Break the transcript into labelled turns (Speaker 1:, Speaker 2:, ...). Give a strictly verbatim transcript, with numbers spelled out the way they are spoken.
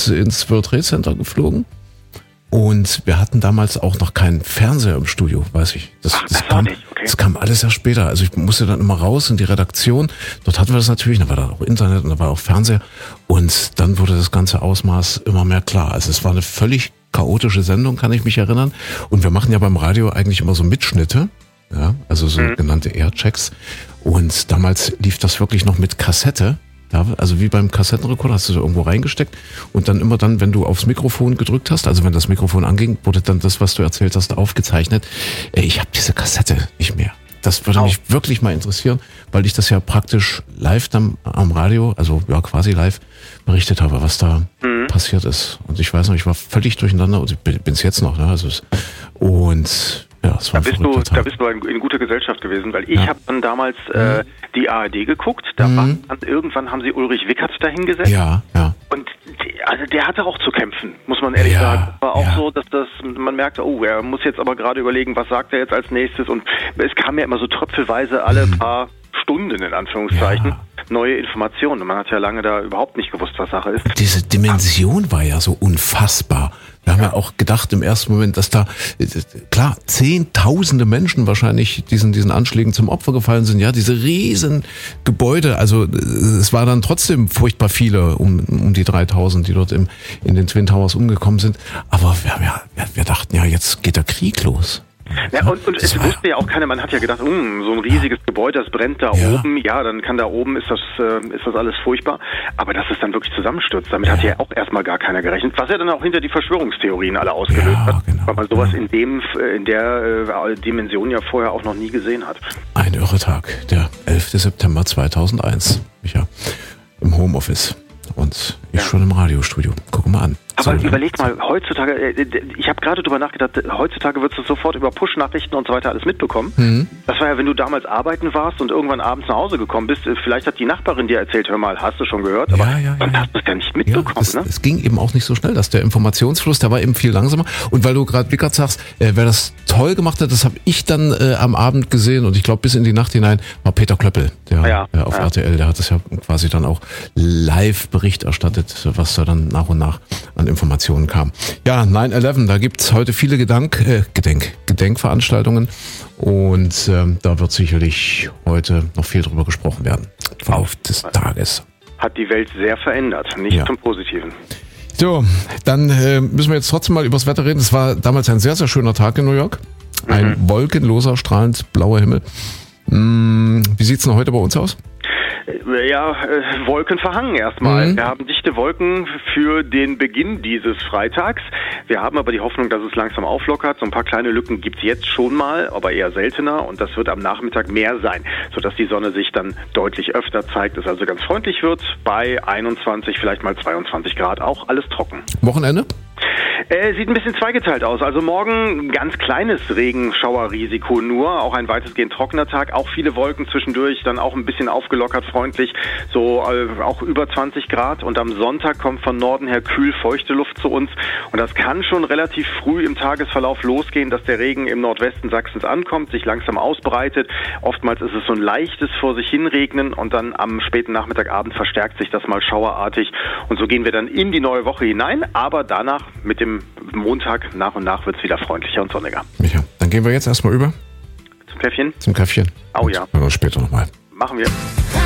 Speaker 1: sind ins World Trade Center geflogen. Und wir hatten damals auch noch keinen Fernseher im Studio, weiß ich. Das,
Speaker 2: Ach,
Speaker 1: das,
Speaker 2: das,
Speaker 1: kam,
Speaker 2: nicht. Okay.
Speaker 1: das kam alles erst später. Also ich musste dann immer raus in die Redaktion. Dort hatten wir das natürlich, da war da auch Internet und da war auch Fernseher. Und dann wurde das ganze Ausmaß immer mehr klar. Also es war eine völlig chaotische Sendung, kann ich mich erinnern. Und wir machen ja beim Radio eigentlich immer so Mitschnitte, ja, also sogenannte mhm. Airchecks. Und damals lief das wirklich noch mit Kassette. Ja, also wie beim Kassettenrekorder hast du so irgendwo reingesteckt und dann immer dann, wenn du aufs Mikrofon gedrückt hast, also wenn das Mikrofon anging, wurde dann das, was du erzählt hast, aufgezeichnet. Ich habe diese Kassette nicht mehr. Das würde oh. mich wirklich mal interessieren, weil ich das ja praktisch live dann am Radio, also ja quasi live berichtet habe, was da mhm. passiert ist. Und ich weiß noch, ich war völlig durcheinander und ich bin es jetzt noch. Ne? Also es, und ja, es war
Speaker 2: da bist du, da bist du in, in guter Gesellschaft gewesen, weil ich ja. habe dann damals äh, die A R D geguckt. Da mhm. war dann, irgendwann haben sie Ulrich Wickert dahingesetzt.
Speaker 1: Ja, ja.
Speaker 2: Und die, also der hatte auch zu kämpfen, muss man ehrlich
Speaker 1: ja,
Speaker 2: sagen. War auch
Speaker 1: ja.
Speaker 2: so, dass das man merkte, oh, er muss jetzt aber gerade überlegen, was sagt er jetzt als nächstes. Und es kam ja immer so tröpfelweise alle mhm. paar Stunden in Anführungszeichen ja. neue Informationen. Und man hat ja lange da überhaupt nicht gewusst, was Sache ist.
Speaker 1: Diese Dimension war ja so unfassbar. Wir haben ja. ja auch gedacht im ersten Moment, dass da, klar, zehntausende Menschen wahrscheinlich diesen, diesen Anschlägen zum Opfer gefallen sind. Ja, diese riesen Gebäude, also es war dann trotzdem furchtbar viele, um, um die dreitausend, die dort im, in den Twin Towers umgekommen sind. Aber wir, haben ja, wir dachten ja, jetzt geht der Krieg los.
Speaker 2: Ja, und, und es wusste ja auch keiner, man hat ja gedacht, um, so ein riesiges Gebäude, das brennt da ja. oben, ja, dann kann da oben, ist das äh, ist das alles furchtbar, aber dass es dann wirklich zusammenstürzt, damit ja. hat ja auch erstmal gar keiner gerechnet, was ja dann auch hinter die Verschwörungstheorien alle ausgelöst ja, hat, genau. weil man sowas ja. in dem in der äh, Dimension ja vorher auch noch nie gesehen hat.
Speaker 1: Ein irre Tag, der elfter September zweitausendeins, Micha, im Homeoffice. Und ich ja. schon im Radiostudio. Guck mal an.
Speaker 2: Aber
Speaker 1: so,
Speaker 2: überleg mal, heutzutage, ich habe gerade drüber nachgedacht, heutzutage würdest du sofort über Push-Nachrichten und so weiter alles mitbekommen. Mhm. Das war ja, wenn du damals arbeiten warst und irgendwann abends nach Hause gekommen bist, vielleicht hat die Nachbarin dir erzählt, hör mal, hast du schon gehört? Aber
Speaker 1: ja, ja,
Speaker 2: dann
Speaker 1: ja,
Speaker 2: hast du es ja nicht mitbekommen.
Speaker 1: Ja, es,
Speaker 2: ne?
Speaker 1: es ging eben auch nicht so schnell, dass der Informationsfluss, der war eben viel langsamer. Und weil du gerade Wickert sagst, äh, wer das toll gemacht hat, das habe ich dann äh, am Abend gesehen und ich glaube bis in die Nacht hinein war Peter Klöppel, der ja, äh, auf ja. R T L, der hat das ja quasi dann auch live Bericht erstattet, was da dann nach und nach an Informationen kam. Ja, neun elf, da gibt's heute viele Gedank, äh, Gedenk, Gedenkveranstaltungen und ähm, da wird sicherlich heute noch viel drüber gesprochen werden. Im Verlauf des Tages.
Speaker 2: Hat die Welt sehr verändert, nicht
Speaker 1: ja.
Speaker 2: zum Positiven.
Speaker 1: So, dann äh, müssen wir jetzt trotzdem mal übers Wetter reden. Es war damals ein sehr, sehr schöner Tag in New York. Ein mhm. wolkenloser, strahlend blauer Himmel. Hm, wie sieht's denn heute bei uns aus?
Speaker 2: Ja, äh, Wolken verhangen erstmal. Mhm. Wir haben dichte Wolken für den Beginn dieses Freitags. Wir haben aber die Hoffnung, dass es langsam auflockert. So ein paar kleine Lücken gibt's jetzt schon mal, aber eher seltener. Und das wird am Nachmittag mehr sein, sodass die Sonne sich dann deutlich öfter zeigt. Es also ganz freundlich wird bei einundzwanzig, vielleicht mal zweiundzwanzig Grad. Auch alles trocken.
Speaker 1: Wochenende?
Speaker 2: Äh, sieht ein bisschen zweigeteilt aus. Also morgen ganz kleines Regenschauerrisiko nur. Auch ein weitestgehend trockener Tag. Auch viele Wolken zwischendurch. Dann auch ein bisschen aufgelockert, freundlich. So äh, auch über zwanzig Grad. Und am Sonntag kommt von Norden her kühl feuchte Luft zu uns. Und das kann schon relativ früh im Tagesverlauf losgehen, dass der Regen im Nordwesten Sachsens ankommt, sich langsam ausbreitet. Oftmals ist es so ein leichtes vor sich hinregnen. Und dann am späten Nachmittagabend verstärkt sich das mal schauerartig. Und so gehen wir dann in die neue Woche hinein. Aber danach mit dem Montag nach und nach wird es wieder freundlicher und sonniger.
Speaker 1: Micha, dann gehen wir jetzt erstmal über.
Speaker 2: Zum Käffchen?
Speaker 1: Zum Käffchen.
Speaker 2: Oh ja.
Speaker 1: Und später nochmal.
Speaker 2: Machen wir.